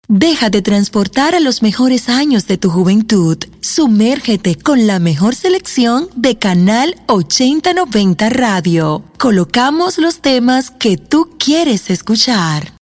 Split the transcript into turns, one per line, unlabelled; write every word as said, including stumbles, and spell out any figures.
Deja de transportar a los mejores años de tu juventud. Sumérgete con la mejor selección de Canal ochenta noventa Radio. Colocamos los temas que tú quieres escuchar.